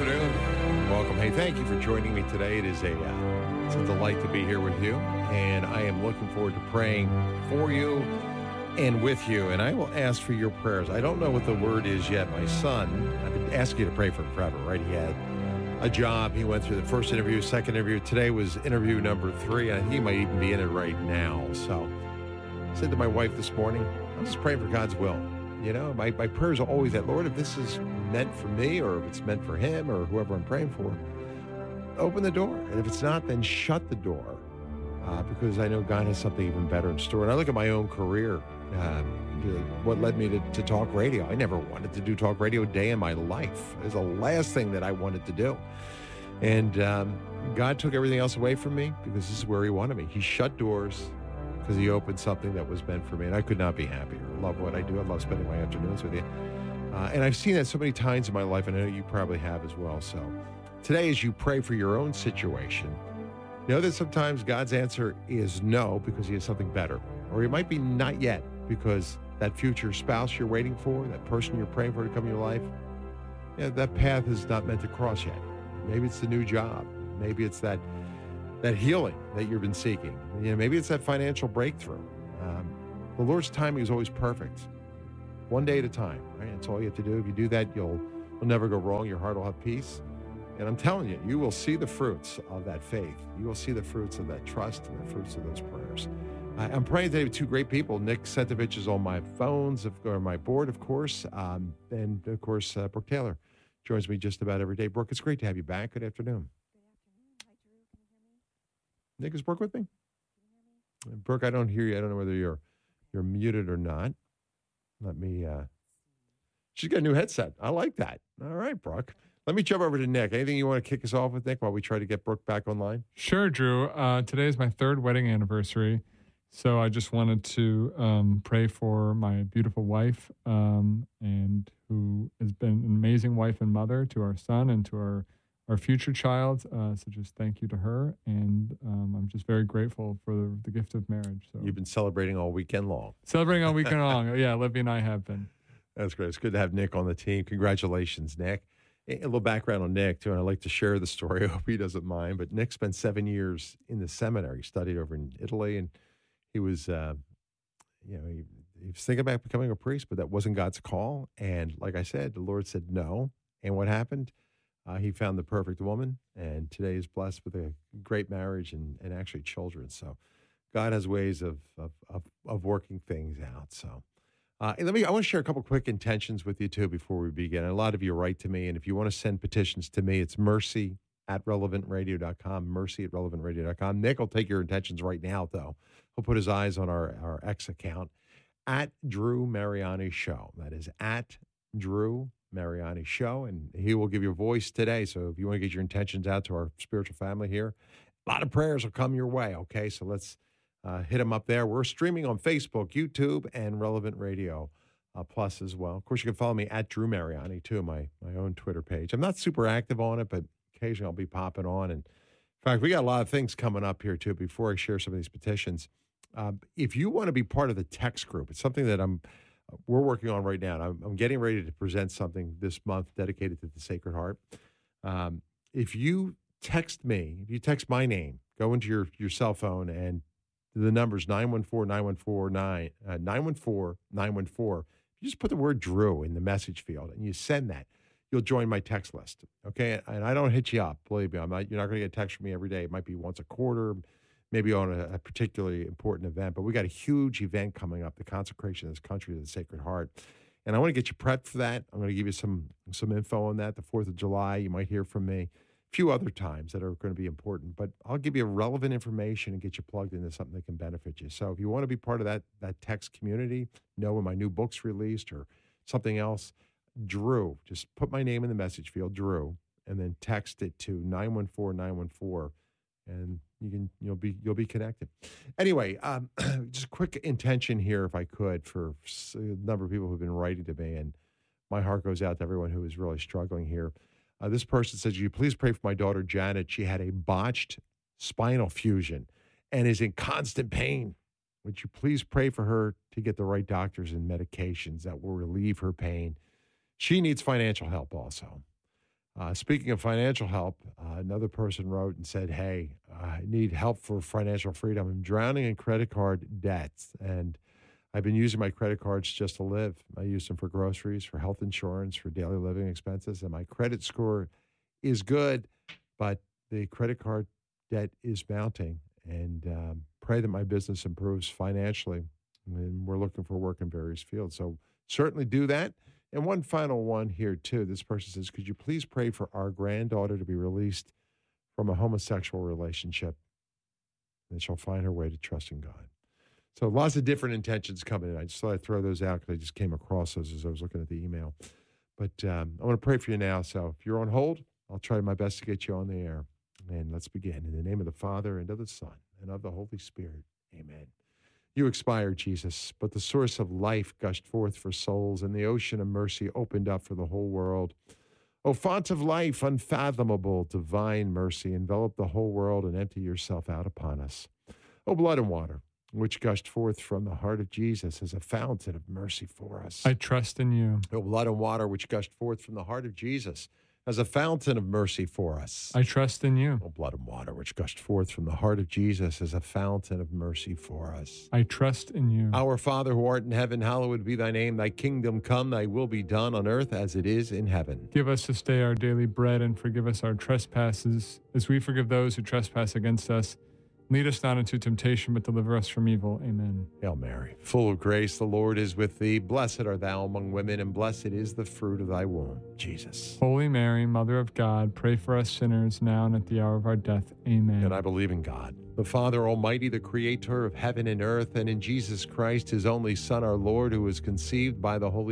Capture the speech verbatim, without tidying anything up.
afternoon. Welcome. Hey, thank you for joining me today. It is a, uh, it's a delight to be here with you, and I am looking forward to praying for you and with you, and I will ask for your prayers. I don't know what the word is yet. My son, I've been asking you to pray for him forever, right? He had a job. He went through the first interview, second interview. Today was interview number three, and I think he might even be in it right now. So I said to my wife this morning, I'm just praying for God's will. You know, my, my prayers are always that, Lord, if this is meant for me or if it's meant for him or whoever I'm praying for, open the door. And if it's not, then shut the door uh, because I know God has something even better in store. And I look at my own career, uh, what led me to, to talk radio. I never wanted to do talk radio a day in my life. It was the last thing that I wanted to do. And um, God took everything else away from me because this is where he wanted me. He shut doors because he opened something that was meant for me, and I could not be happier. I love what I do. I love spending my afternoons with you. Uh, and I've seen that so many times in my life, and I know you probably have as well. So today, as you pray for your own situation, know that sometimes God's answer is no because he has something better. Or it might be not yet because that future spouse you're waiting for, that person you're praying for to come in your life, yeah, that path is not meant to cross yet. Maybe it's the new job. Maybe it's that that healing that you've been seeking. You know, maybe it's that financial breakthrough. Um, the Lord's timing is always perfect. One day at a time, right? That's all you have to do. If you do that, you'll, you'll never go wrong. Your heart will have peace. And I'm telling you, you will see the fruits of that faith. You will see the fruits of that trust and the fruits of those prayers. I, I'm praying today with two great people. Nick Sentovich is on my phones, or my board, of course. Um, and, of course, uh, Brooke Taylor joins me just about every day. Brooke, it's great to have you back. Good afternoon. Nick, is Brooke with me? Brooke, I don't hear you. I don't know whether you're you're muted or not. Let me, uh, she's got a new headset. I like that. All right, Brooke. Let me jump over to Nick. Anything you want to kick us off with, Nick, while we try to get Brooke back online? Sure, Drew. Uh, today is my third wedding anniversary. So I just wanted to um, pray for my beautiful wife um, and who has been an amazing wife and mother to our son and to our our future child. Uh, so just thank you to her. And um, I'm just very grateful for the, the gift of marriage. So You've been celebrating all weekend long. Celebrating all weekend long. Yeah, Libby and I have been. That's great. It's good to have Nick on the team. Congratulations, Nick. A little background on Nick, too, and I'd like to share the story. I hope he doesn't mind. But Nick spent seven years in the seminary. He studied over in Italy, and he was, uh, you know, he, he was thinking about becoming a priest, but that wasn't God's call. And like I said, the Lord said no. And what happened? Uh, he found the perfect woman, and today is blessed with a great marriage and, and actually children. So God has ways of of, of, of working things out. So uh, and let me, I want to share a couple quick intentions with you, too, before we begin. And a lot of you write to me, and if you want to send petitions to me, it's mercy at relevant radio dot com, mercy at relevant radio dot com. Nick will take your intentions right now, though. He'll put his eyes on our, our X account, at Drew Mariani Show. That is at Drew Mariani Show, and he will give you a voice today. So if you want to get your intentions out to our spiritual family here, a lot of prayers will come your way, okay? So let's uh, hit them up there. We're streaming on Facebook, YouTube, and Relevant Radio uh, Plus as well. Of course, you can follow me at Drew Mariani, too, my, my own Twitter page. I'm not super active on it, but occasionally I'll be popping on. And in fact, we got a lot of things coming up here, too, before I share some of these petitions. Uh, if you want to be part of the text group, it's something that I'm we're working on right now. And I'm, I'm getting ready to present something this month dedicated to the Sacred Heart. Um, if you text me, if you text my name, go into your, your cell phone and the number's nine one four, nine one four, nine, uh, nine one four, nine one four. You just put the word Drew in the message field and you send that, you'll join my text list. Okay. And I don't hit you up. Believe me, I'm not, you're not going to get a text from me every day. It might be once a quarter, maybe on a, a particularly important event, but we got a huge event coming up, the consecration of this country to the Sacred Heart. And I want to get you prepped for that. I'm going to give you some some info on that. The fourth of July, you might hear from me a few other times that are going to be important, but I'll give you relevant information and get you plugged into something that can benefit you. So if you want to be part of that, that text community, know when my new book's released or something else, Drew, just put my name in the message field, Drew, and then text it to nine one four, nine one four, and you can, you'll be, you'll be connected. Anyway, um, just a quick intention here, if I could, for a number of people who've been writing to me, and my heart goes out to everyone who is really struggling here. Uh, this person says, "You please pray for my daughter, Janet. She had a botched spinal fusion and is in constant pain. Would you please pray for her to get the right doctors and medications that will relieve her pain? She needs financial help also." Uh, speaking of financial help, uh, another person wrote and said, "Hey, I need help for financial freedom. I'm drowning in credit card debts, and I've been using my credit cards just to live. I use them for groceries, for health insurance, for daily living expenses, and my credit score is good, but the credit card debt is mounting. And um, pray that my business improves financially. And we're looking for work in various fields. So certainly do that. And one final one here, too. This person says, could you please pray for our granddaughter to be released from a homosexual relationship, and she'll find her way to trusting God? So lots of different intentions coming in. I just thought I'd throw those out because I just came across those as I was looking at the email. But um, I want to pray for you now. So if you're on hold, I'll try my best to get you on the air. And let's begin. In the name of the Father, and of the Son, and of the Holy Spirit. Amen. You expired, Jesus, but the source of life gushed forth for souls, and the ocean of mercy opened up for the whole world. O font of life, unfathomable, divine mercy, envelop the whole world and empty yourself out upon us. O blood and water, which gushed forth from the heart of Jesus as a fountain of mercy for us. I trust in you. O blood and water, which gushed forth from the heart of Jesus as a fountain of mercy for us. I trust in you. O blood and water, which gushed forth from the heart of Jesus as a fountain of mercy for us. I trust in you. Our Father who art in heaven, hallowed be thy name. Thy kingdom come, thy will be done on earth as it is in heaven. Give us this day our daily bread, and forgive us our trespasses, as we forgive those who trespass against us. Lead us not into temptation, but deliver us from evil. Amen. Hail Mary, full of grace, the Lord is with thee. Blessed art thou among women, and blessed is the fruit of thy womb, Jesus. Holy Mary, Mother of God, pray for us sinners now and at the hour of our death. Amen. And I believe in God, the Father Almighty, the creator of heaven and earth, and in Jesus Christ, his only Son, our Lord, who was conceived by the Holy